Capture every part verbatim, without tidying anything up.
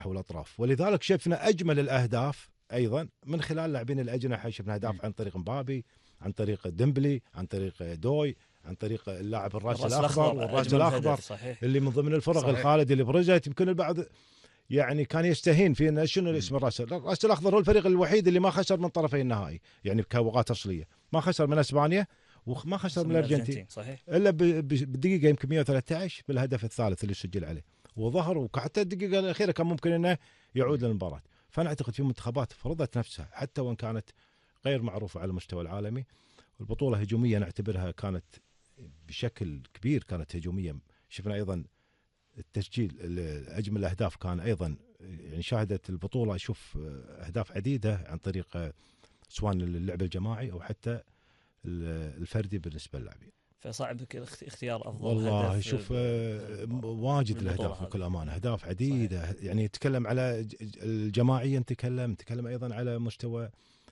والاطراف، ولذلك شفنا اجمل الاهداف ايضا من خلال لاعبين الاجنحه. شفنا اهداف عن طريق مبابي، عن طريق ديمبلي، عن طريق دوي، عن طريق اللاعب الراس الاخضر والراس الاخضر اللي من ضمن الفرق الخالد اللي برزت. يمكن البعض يعني كان يستهين في انه شنو اسم الراس الراس الاخضر، هو الفريق الوحيد اللي ما خسر من طرفي النهائي يعني بكوغات اصليه، ما خسر من اسبانيا وما خسر من الارجنتين صحيح، الا بالدقيقه يمكن مئة وثلاثة عشر بالهدف الثالث اللي سجل عليه وظهر، وحتى الدقيقه الاخيره كان ممكن انه يعود للمباراه. فانا اعتقد في منتخبات فرضت نفسها حتى وان كانت غير معروفه على المستوى العالمي. البطوله هجوميه نعتبرها كانت بشكل كبير، كانت هجوميه. شفنا ايضا التسجيل اجمل الاهداف كان ايضا يعني شاهدت البطوله اشوف اهداف عديده عن طريق سواء اللعب الجماعي او حتى الفردي بالنسبه للاعبين. فصعب اختيار افضل والله شوف واجد الاهداف بكل امانه، اهداف عديده. صحيح. يعني نتكلم على الجماعيه، نتكلم نتكلم ايضا على مستوى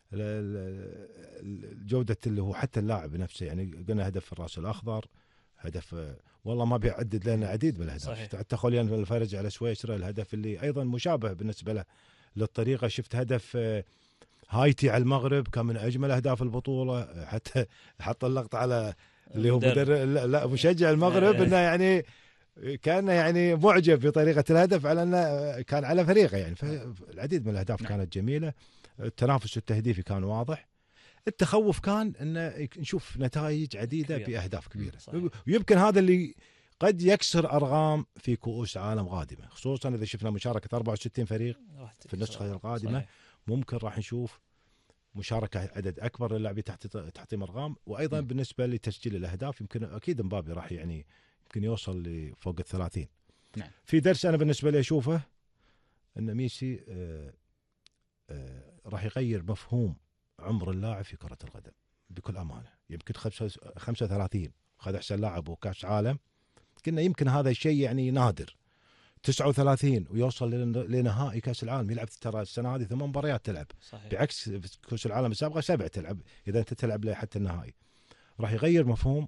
جوده اللي هو حتى اللاعب نفسه. يعني قلنا هدف الراس الاخضر، هدف والله ما بيعدد لنا عديد من الاهداف. حتى خوليان الفرج على سويسرا الهدف اللي ايضا مشابه بالنسبه له للطريقه. شفت هدف هايتي على المغرب كان من اجمل اهداف البطوله، حتى حط اللقطه على اللي هو مدرب لا مشجع المغرب انه يعني كان يعني معجب بطريقه الهدف على انه كان على فريقه يعني. فالعديد من الاهداف كانت جميله، التنافس التهديفي كان واضح. التخوف كان ان نشوف نتائج عديده باهداف كبيره، ويمكن هذا اللي قد يكسر ارقام في كؤوس عالم قادمه، خصوصا اذا شفنا مشاركه أربعة وستين فريق في النسخه القادمه. ممكن راح نشوف مشاركه عدد اكبر للاعبين تحت تحطيم ارقام. وايضا م. بالنسبه لتسجيل الاهداف يمكن اكيد مبابي راح يعني يمكن يوصل لفوق الثلاثين. نعم. في درس انا بالنسبه لي اشوفه ان ميسي آآ آآ راح يغير مفهوم عمر اللاعب في كره القدم بكل امانه. يمكن خمسة وثلاثين خذ احسن لاعب وكاس عالم، كنا يمكن هذا الشيء يعني نادر. تسعة وثلاثين ويوصل لنهائي كاس العالم، يلعب ترى السنه هذه ثمان مباريات تلعب. صحيح. بعكس كاس العالم السابقه سبع تلعب اذا انت تلعب له حتى النهائي. راح يغير مفهوم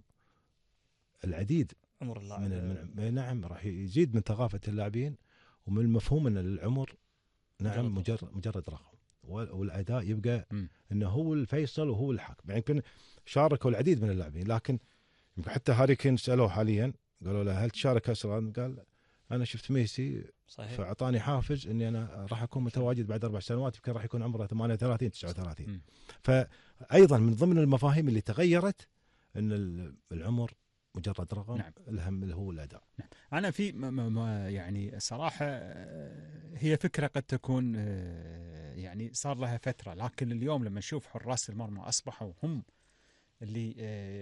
العديد عمر اللاعب من, من نعم راح يزيد من ثقافه اللاعبين ومن المفهوم ان العمر نعم مجرد مجرد رقم، والاداء يبقى م. انه هو الفيصل وهو الحاكم. يمكن يعني شاركوا العديد من اللاعبين، لكن يمكن حتى هاري كين سالوه حاليا قالوا له هل تشارك كاس العالم؟ قال انا شفت ميسي صحيح. فاعطاني حافز اني انا راح اكون متواجد بعد اربع سنوات، يمكن راح يكون عمره ثمانية وثلاثين تسعة وثلاثين. م. فايضا من ضمن المفاهيم اللي تغيرت ان العمر مجرد رقم. نعم. الهم اللي هو الاداء. نعم. انا في ما يعني صراحه هي فكره قد تكون يعني صار لها فتره، لكن اليوم لما نشوف حراس المرمى اصبحوا هم اللي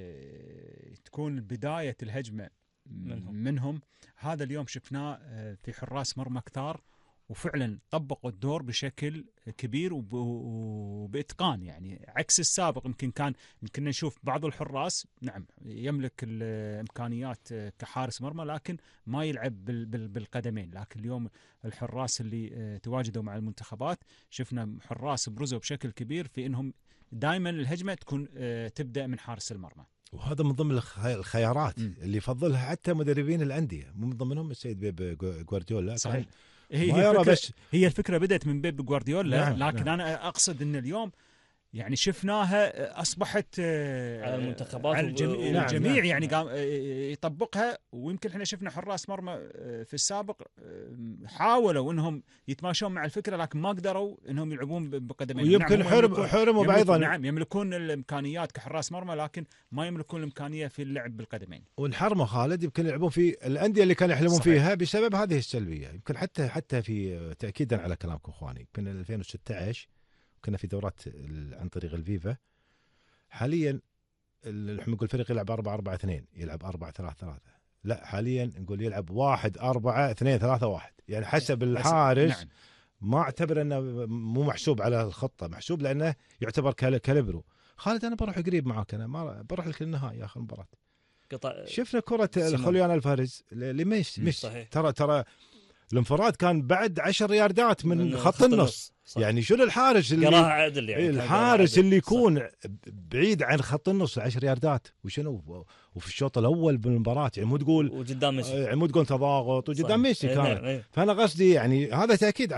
تكون بدايه الهجمه منهم. منهم هذا اليوم شفناه في حراس مرمى كثار، وفعلا طبقوا الدور بشكل كبير وبإتقان، يعني عكس السابق. يمكن كان يمكن نشوف بعض الحراس نعم يملك الإمكانيات كحارس مرمى لكن ما يلعب بالقدمين، لكن اليوم الحراس اللي تواجدوا مع المنتخبات شفنا حراس برزوا بشكل كبير في إنهم دائما الهجمة تكون تبدأ من حارس المرمى. وهذا من ضمن الخيارات م. اللي يفضلها حتى مدربين الأندية، من ضمنهم السيد بيب جوارديولا. صحيح. هي الفكرة, بس هي الفكرة بدأت من بيب جوارديولا. نعم. لكن نعم. أنا أقصد أن اليوم يعني شفناها أصبحت على المنتخبات على الجميع, نعم. الجميع نعم. يعني قام يطبقها. ويمكن احنا شفنا حراس مرمى في السابق حاولوا انهم يتماشون مع الفكرة لكن ما قدروا انهم يلعبون بقدمين. ويمكن نعم حرم حرموا ايضا. نعم يملكون الامكانيات كحراس مرمى لكن ما يملكون الامكانيه في اللعب بالقدمين. وانحرموا خالد يمكن يلعبون في الانديه اللي كانوا يحلمون فيها بسبب هذه السلبيه. يمكن حتى حتى في تاكيدا على كلامكم اخواني، يمكن ألفين وستة عشر كنا في دورات عن طريق الفيفا. حاليا احنا نقول الفريق يلعب أربعة أربعة اثنين، يلعب أربعة ثلاثة ثلاثة. لا حاليا نقول يلعب واحد أربعة اثنين ثلاثة واحد، يعني حسب الحارس. نعم. ما اعتبر انه مو محسوب على الخطه، محسوب لانه يعتبر كالبرو. خالد انا بروح قريب معاك، انا ما بروح لك للنهائي اخر مباراه. قطع شفنا كره خوليان الفارز لميسي مش ترى ترى الانفراد كان بعد عشر ياردات من, من خط, خط النص. يعني شنو الحارس اللي قراها عدل يعني الحارس اللي يكون صح. بعيد عن خط النص عشر ياردات وشنو وفي الشوط الاول بالمباراه يعني مو تقول وقدام ميسي يعني مو تقول تضاغط وقدام ميسي كان. ايه. فانا قصدي يعني هذا تاكيد